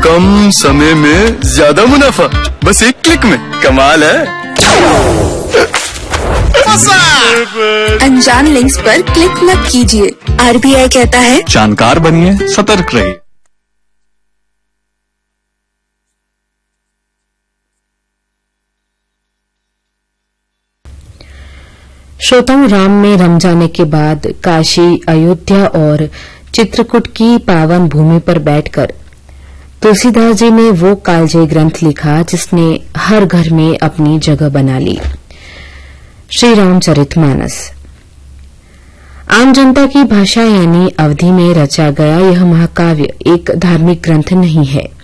कम समय में ज्यादा मुनाफा, बस एक क्लिक में। कमाल है। अनजान लिंक्स पर क्लिक मत कीजिए। RBI कहता है जानकार बनिए, सतर्क रहिए। श्रोताओं, राम में रम जाने के बाद काशी, अयोध्या और चित्रकूट की पावन भूमि पर बैठकर तुलसीदास जी ने वो कालजयी ग्रंथ लिखा जिसने हर घर में अपनी जगह बना ली, श्री रामचरितमानस। आम जनता की भाषा यानी अवधि में रचा गया यह महाकाव्य एक धार्मिक ग्रंथ नहीं है।